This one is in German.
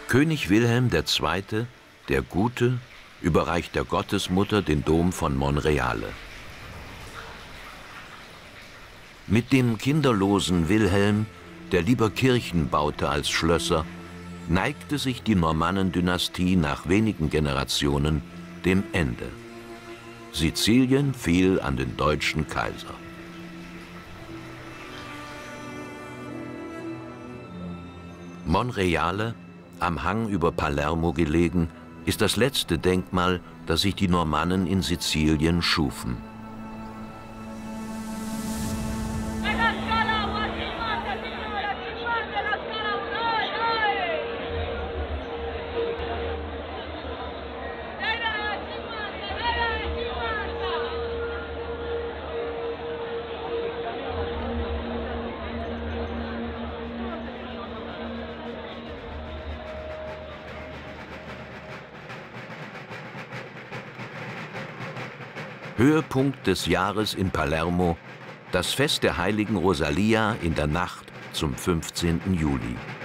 König Wilhelm II., der Gute, überreicht der Gottesmutter den Dom von Monreale. Mit dem kinderlosen Wilhelm, der lieber Kirchen baute als Schlösser, neigte sich die Normannendynastie nach wenigen Generationen dem Ende. Sizilien fiel an den deutschen Kaiser. Monreale, am Hang über Palermo gelegen, ist das letzte Denkmal, das sich die Normannen in Sizilien schufen. Höhepunkt des Jahres in Palermo, das Fest der heiligen Rosalia in der Nacht zum 15. Juli.